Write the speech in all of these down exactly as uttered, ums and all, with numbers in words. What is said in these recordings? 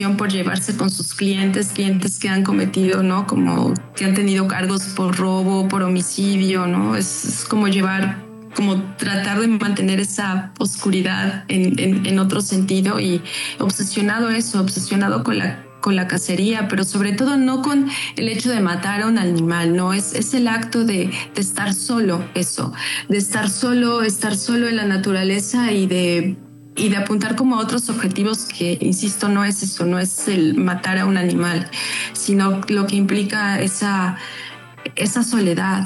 por llevarse con sus clientes, clientes que han cometido, ¿no? Como que han tenido cargos por robo, por homicidio, ¿no? Es, es como llevar, como tratar de mantener esa oscuridad en, en, en otro sentido, y obsesionado eso, obsesionado con la con la cacería, pero sobre todo no con el hecho de matar a un animal, no, es, es el acto de, de estar solo, eso, de estar solo, estar solo en la naturaleza y de, y de apuntar como a otros objetivos que, insisto, no es eso, no es el matar a un animal, sino lo que implica esa, esa soledad.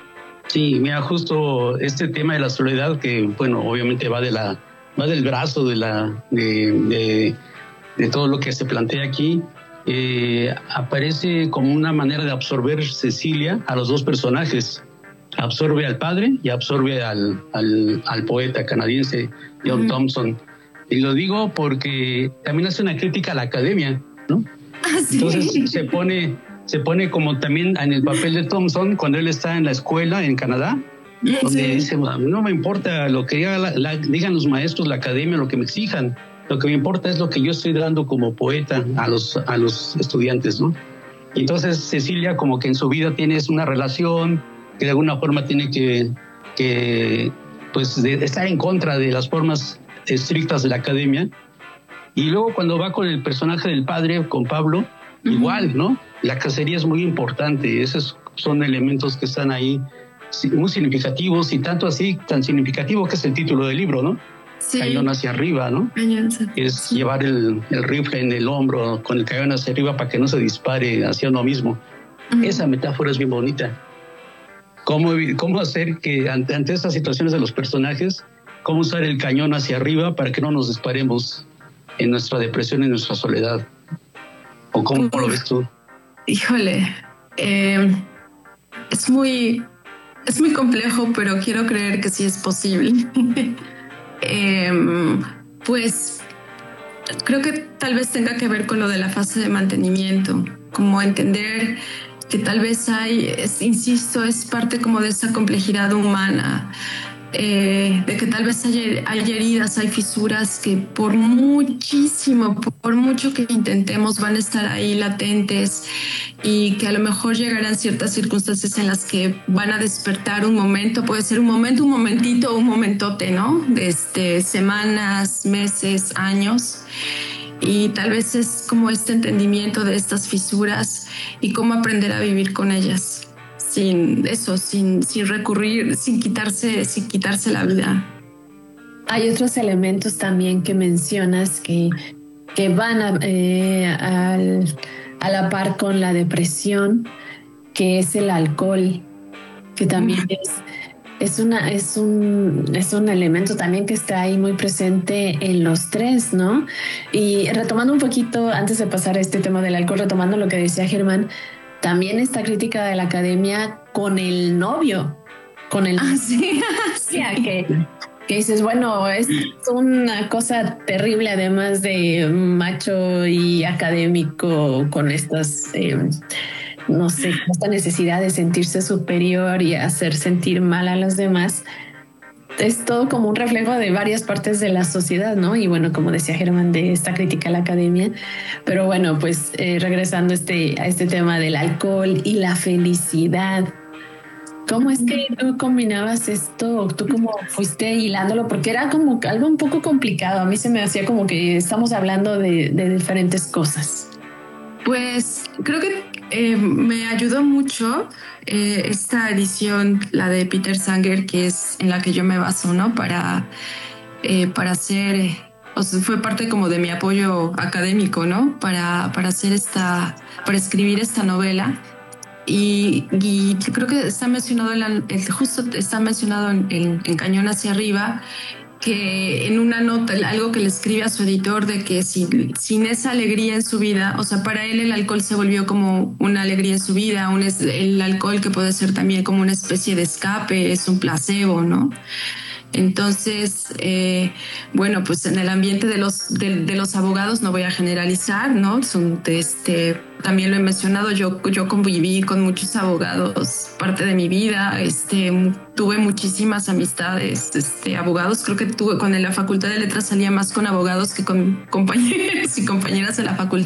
Sí, mira, justo este tema de la soledad que, bueno, obviamente va de la, va del brazo de la, de, de de todo lo que se plantea aquí, eh, aparece como una manera de absorber Cecilia a los dos personajes. Absorbe al padre y absorbe al, al, al poeta canadiense John mm. Thompson. Y lo digo porque también hace una crítica a la academia, ¿no? Ah, ¿sí? Entonces se pone, se pone como también en el papel de Thompson cuando él está en la escuela en Canadá, donde sí. dice, no me importa lo que diga la, la, digan los maestros, la academia, lo que me exijan. Lo que me importa es lo que yo estoy dando como poeta a los, a los estudiantes, ¿no? Y entonces Cecilia como que en su vida tiene una relación que de alguna forma tiene que, que pues, de estar en contra de las formas estrictas de la academia. Y luego cuando va con el personaje del padre, con Pablo, uh-huh. igual, ¿no? La cacería es muy importante. Esos son elementos que están ahí muy significativos, y tanto así, tan significativo que es el título del libro, ¿no? Sí. Cañón hacia arriba, ¿no? Cañón, sí. Es llevar el, el rifle en el hombro con el cañón hacia arriba para que no se dispare hacia uno mismo. Uh-huh. Esa metáfora es bien bonita. ¿Cómo, cómo hacer que ante, ante estas situaciones de los personajes, cómo usar el cañón hacia arriba para que no nos disparemos en nuestra depresión, en nuestra soledad? ¿O cómo uh, lo ves tú? Híjole, eh, es muy, es muy complejo, pero quiero creer que sí es posible. Eh, pues creo que tal vez tenga que ver con lo de la fase de mantenimiento, como entender que tal vez hay, es, insisto, es parte como de esa complejidad humana, eh, de que tal vez hay, hay heridas, hay fisuras que por muchísimo, por mucho que intentemos van a estar ahí latentes, y que a lo mejor llegarán ciertas circunstancias en las que van a despertar un momento, puede ser un momento, un momentito, un momentote, ¿no? Desde semanas, meses, años. Y tal vez es como este entendimiento de estas fisuras y cómo aprender a vivir con ellas, sin eso, sin, sin recurrir, sin quitarse, sin quitarse la vida. Hay otros elementos también que mencionas que, que van a, eh, al, a la par con la depresión, que es el alcohol, que también mm. es, es, una, es, un, es un elemento también que está ahí muy presente en los tres, ¿no? Y retomando un poquito, antes de pasar a este tema del alcohol, retomando lo que decía Germán, también esta crítica de la academia con el novio, con el... Ah, sí, sí. que, que dices, bueno, es una cosa terrible, además de macho y académico, con estas, eh, no sé, esta necesidad de sentirse superior y hacer sentir mal a los demás. Es todo como un reflejo de varias partes de la sociedad, ¿no? Y bueno, como decía Germán, de esta crítica a la academia. Pero bueno, pues eh, regresando a este, a este tema del alcohol y la felicidad. ¿Cómo es que tú combinabas esto? ¿Tú cómo fuiste hilándolo? Porque era como algo un poco complicado. A mí se me hacía como que estamos hablando de, de diferentes cosas. Pues creo que eh, me ayudó mucho eh, esta edición, la de Peter Sanger, que es en la que yo me baso, ¿no? Para, eh, para hacer, o sea, fue parte como de mi apoyo académico, ¿no? Para, para hacer esta, para escribir esta novela. Y, y creo que está mencionado, en la, justo está mencionado en, en, en Cañón hacia arriba, que en una nota, algo que le escribe a su editor, de que sin, sin esa alegría en su vida, o sea, para él el alcohol se volvió como una alegría en su vida, un, el alcohol que puede ser también como una especie de escape, es un placebo, ¿no? Entonces, eh, bueno, pues en el ambiente de los, de, de los abogados, no voy a generalizar, ¿no? Son, este, también lo he mencionado, yo, yo conviví con muchos abogados, parte de mi vida, este, tuve muchísimas amistades, este, abogados, creo que tuve, con la Facultad de Letras salía más con abogados que con compañeros y compañeras de la facultad.